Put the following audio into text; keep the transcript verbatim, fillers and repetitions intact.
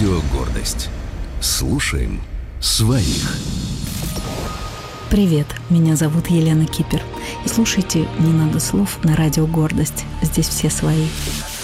Радио «Гордость». Слушаем своих. Привет, меня зовут Елена Кипер. И слушайте «Не надо слов» на Радио «Гордость». Здесь все свои.